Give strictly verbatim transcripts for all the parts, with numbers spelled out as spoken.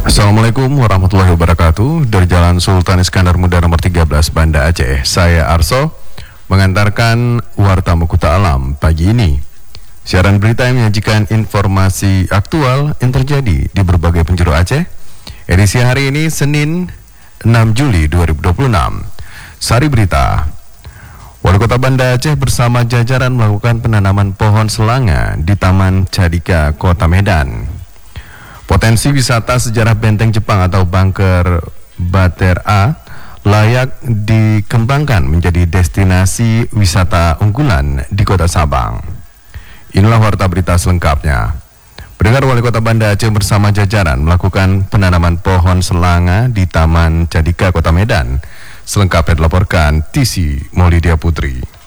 Assalamualaikum warahmatullahi wabarakatuh. Dari Jalan Sultan Iskandar Muda nomor tiga belas Banda Aceh, saya Arso mengantarkan Warta Mukuta Alam pagi ini. Siaran berita yang menyajikan informasi aktual yang terjadi di berbagai penjuru Aceh. Edisi hari ini Senin enam Juli dua ribu dua puluh enam. Sari berita. Wali Kota Banda Aceh bersama jajaran melakukan penanaman pohon selanga di Taman Cadika, Kota Medan. Potensi wisata sejarah benteng Jepang atau Bunker Bater A layak dikembangkan menjadi destinasi wisata unggulan di Kota Sabang. Inilah warta berita selengkapnya. Pendengar, Wali Kota Banda Aceh bersama jajaran melakukan penanaman pohon selanga di Taman Cadika, Kota Medan. Selengkapnya dilaporkan Tisi Maulidia Putri.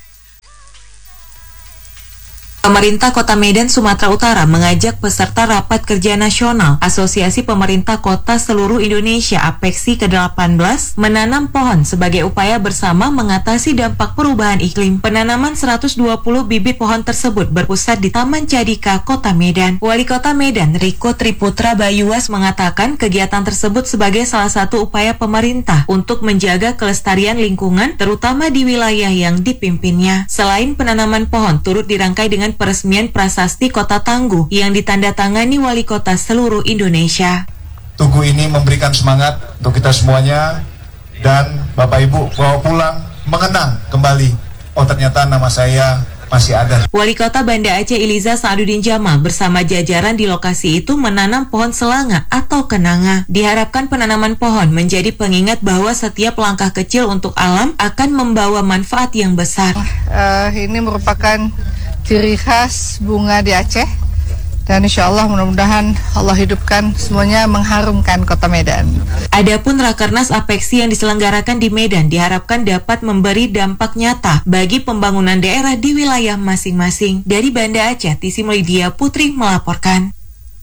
Pemerintah Kota Medan, Sumatera Utara mengajak peserta Rapat Kerja Nasional Asosiasi Pemerintah Kota Seluruh Indonesia A P E K S I ke delapan belas menanam pohon sebagai upaya bersama mengatasi dampak perubahan iklim. Penanaman seratus dua puluh bibit pohon tersebut berpusat di Taman Cadika, Kota Medan. Wali Kota Medan, Riko Triputra Bayuas, mengatakan kegiatan tersebut sebagai salah satu upaya pemerintah untuk menjaga kelestarian lingkungan, terutama di wilayah yang dipimpinnya. Selain penanaman pohon, turut dirangkai dengan peresmian prasasti Kota Tangguh yang ditandatangani Wali Kota seluruh Indonesia. Tugu ini memberikan semangat untuk kita semuanya, dan Bapak Ibu bawa pulang mengenang kembali, oh ternyata nama saya masih ada. Wali Kota Banda Aceh Iliza Sa'adudin Jamal bersama jajaran di lokasi itu menanam pohon selanga atau kenanga. Diharapkan penanaman pohon menjadi pengingat bahwa setiap langkah kecil untuk alam akan membawa manfaat yang besar. Uh, ini merupakan ciri khas bunga di Aceh, dan insya Allah mudah-mudahan Allah hidupkan semuanya mengharumkan Kota Medan. Adapun Rakernas A P E K S I yang diselenggarakan di Medan diharapkan dapat memberi dampak nyata bagi pembangunan daerah di wilayah masing-masing. Dari Banda Aceh, Tisi Maulidia Putri melaporkan.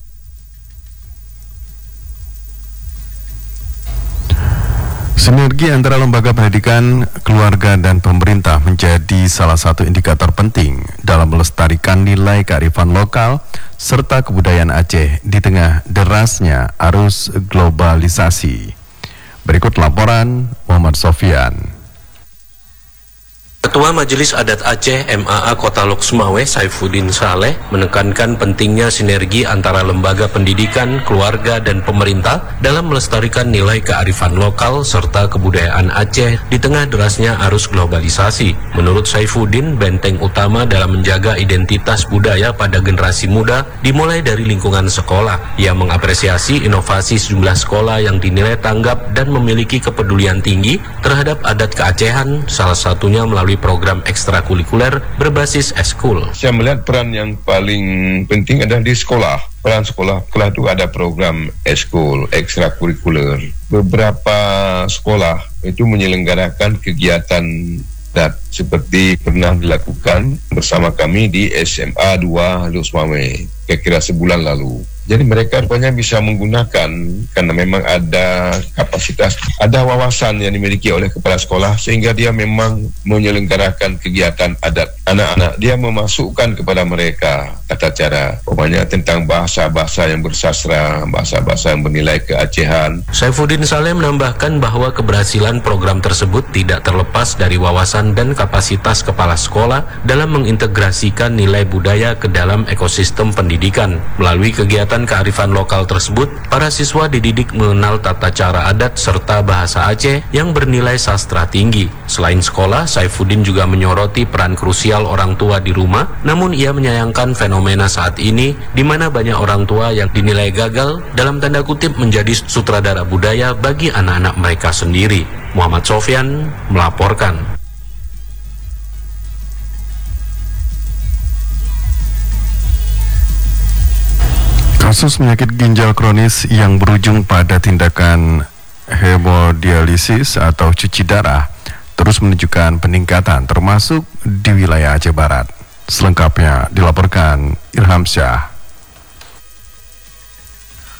Sinergi antara lembaga pendidikan, keluarga, dan pemerintah menjadi salah satu indikator penting dalam melestarikan nilai kearifan lokal serta kebudayaan Aceh di tengah derasnya arus globalisasi. Berikut laporan Muhammad Sofyan. Ketua Majelis Adat Aceh M A A Kota Lok Sumawe, Saifuddin Saleh, menekankan pentingnya sinergi antara lembaga pendidikan, keluarga, dan pemerintah dalam melestarikan nilai kearifan lokal serta kebudayaan Aceh di tengah derasnya arus globalisasi. Menurut Saifuddin, benteng utama dalam menjaga identitas budaya pada generasi muda dimulai dari lingkungan sekolah. Ia mengapresiasi inovasi sejumlah sekolah yang dinilai tanggap dan memiliki kepedulian tinggi terhadap adat keacehan, salah satunya melalui program ekstrakurikuler berbasis eskul. Saya melihat peran yang paling penting adalah di sekolah. Peran sekolah, sekolah itu ada program eskul, ekstrakurikuler. Beberapa sekolah itu menyelenggarakan kegiatan adat seperti pernah dilakukan bersama kami di S M A dua Lok Sumawe, kira-kira sebulan lalu. Jadi mereka rupanya bisa menggunakan, karena memang ada kapasitas, ada wawasan yang dimiliki oleh kepala sekolah, sehingga dia memang menyelenggarakan kegiatan adat anak-anak. Dia memasukkan kepada mereka tata cara, pokoknya tentang bahasa-bahasa yang bersastra, bahasa-bahasa yang bernilai keacehan. Saifuddin Saleh menambahkan bahwa keberhasilan program tersebut tidak terlepas dari wawasan dan kapasitas kepala sekolah dalam mengintegrasikan nilai budaya ke dalam ekosistem pendidikan. Melalui kegiatan kearifan lokal tersebut, para siswa dididik mengenal tata cara adat serta bahasa Aceh yang bernilai sastra tinggi. Selain sekolah, Saifuddin juga menyoroti peran krusial orang tua di rumah, namun ia menyayangkan fenomena saat ini di mana banyak orang tua yang dinilai gagal dalam tanda kutip menjadi sutradara budaya bagi anak-anak mereka sendiri. Muhammad Sofyan melaporkan. Kasus penyakit ginjal kronis yang berujung pada tindakan hemodialisis atau cuci darah terus menunjukkan peningkatan termasuk di wilayah Aceh Barat. Selengkapnya dilaporkan Ilham Syah.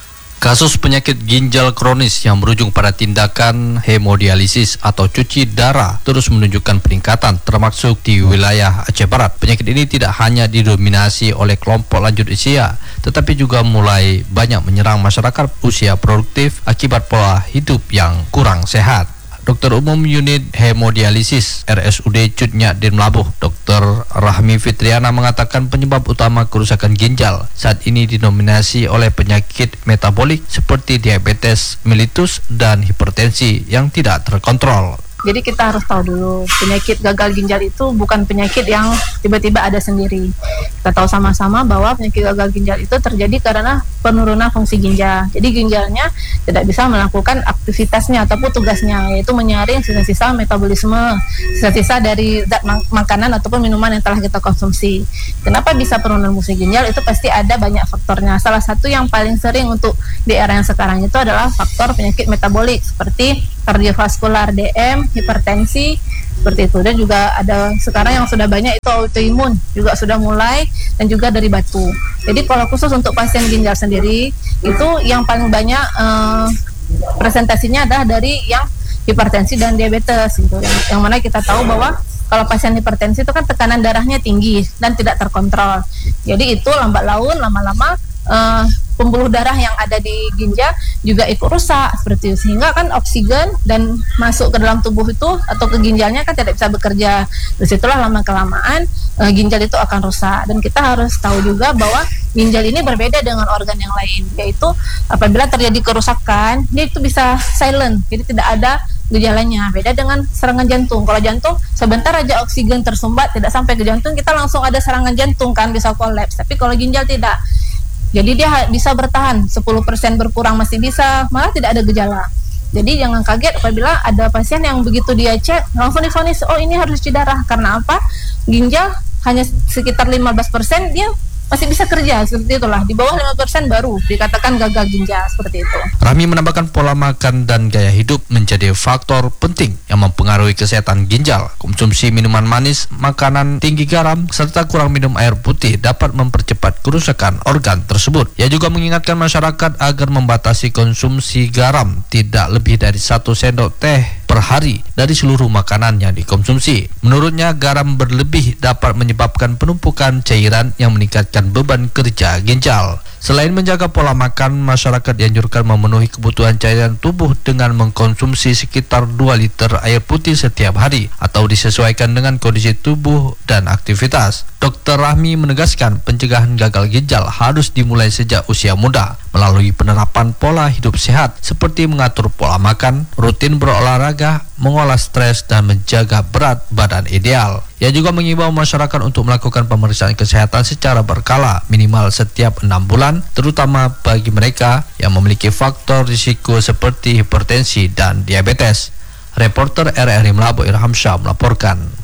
Kasus penyakit ginjal kronis yang berujung pada tindakan hemodialisis atau cuci darah terus menunjukkan peningkatan, termasuk di wilayah Aceh Barat. Penyakit ini tidak hanya didominasi oleh kelompok lanjut usia, tetapi juga mulai banyak menyerang masyarakat usia produktif akibat pola hidup yang kurang sehat. Dokter Umum Unit Hemodialisis R S U D Cutnya Din Melabuh, Dokter Rahmi Fitriana mengatakan penyebab utama kerusakan ginjal saat ini didominasi oleh penyakit metabolik seperti diabetes mellitus dan hipertensi yang tidak terkontrol. Jadi kita harus tahu dulu, penyakit gagal ginjal itu bukan penyakit yang tiba-tiba ada sendiri. Kita tahu sama-sama bahwa penyakit gagal ginjal itu terjadi karena penurunan fungsi ginjal. Jadi ginjalnya tidak bisa melakukan aktivitasnya ataupun tugasnya, yaitu menyaring sisa-sisa metabolisme, sisa-sisa dari zat mak- makanan ataupun minuman yang telah kita konsumsi. Kenapa bisa penurunan fungsi ginjal? Itu pasti ada banyak faktornya. Salah satu yang paling sering untuk di era yang sekarang itu adalah faktor penyakit metabolik seperti kardiovaskular, D M, hipertensi, seperti itu. Dan juga ada sekarang yang sudah banyak itu autoimun juga sudah mulai, dan juga dari batu. Jadi kalau khusus untuk pasien ginjal sendiri itu yang paling banyak eh, presentasinya adalah dari yang hipertensi dan diabetes gitu. Yang, yang mana kita tahu bahwa kalau pasien hipertensi itu kan tekanan darahnya tinggi dan tidak terkontrol. Jadi itu lambat laun lama-lama uh, pembuluh darah yang ada di ginjal juga ikut rusak seperti itu, sehingga kan oksigen dan masuk ke dalam tubuh itu atau ke ginjalnya kan tidak bisa bekerja. Disitulah lama kelamaan uh, ginjal itu akan rusak. Dan kita harus tahu juga bahwa ginjal ini berbeda dengan organ yang lain, yaitu apabila terjadi kerusakan dia itu bisa silent, jadi tidak ada gejalanya. Beda dengan serangan jantung. Kalau jantung sebentar aja oksigen tersumbat, tidak sampai ke jantung kita langsung ada serangan jantung kan, bisa kolaps. Tapi kalau ginjal tidak. Jadi dia bisa bertahan sepuluh persen berkurang masih bisa, malah tidak ada gejala. Jadi jangan kaget apabila ada pasien yang begitu dia cek langsung divonis, oh ini harus cuci darah. Karena apa? Ginjal hanya sekitar lima belas persen dia masih bisa kerja, seperti itulah. Di bawah lima persen baru dikatakan gagal ginjal, seperti itu. Rahmi menambahkan pola makan dan gaya hidup menjadi faktor penting yang mempengaruhi kesehatan ginjal. Konsumsi minuman manis, makanan tinggi garam, serta kurang minum air putih dapat mempercepat kerusakan organ tersebut. Ia juga mengingatkan masyarakat agar membatasi konsumsi garam tidak lebih dari satu sendok teh per hari dari seluruh makanan yang dikonsumsi. Menurutnya, garam berlebih dapat menyebabkan penumpukan cairan yang meningkatkan beban kerja ginjal. Selain menjaga pola makan, masyarakat dianjurkan memenuhi kebutuhan cairan tubuh dengan mengkonsumsi sekitar dua liter air putih setiap hari atau disesuaikan dengan kondisi tubuh dan aktivitas. Dokter Rahmi menegaskan pencegahan gagal ginjal harus dimulai sejak usia muda melalui penerapan pola hidup sehat seperti mengatur pola makan, rutin berolahraga, mengolah stres, dan menjaga berat badan ideal. Ia juga mengimbau masyarakat untuk melakukan pemeriksaan kesehatan secara berkala minimal setiap enam bulan, terutama bagi mereka yang memiliki faktor risiko seperti hipertensi dan diabetes. Reporter R R I Melabuh Irham Syah melaporkan.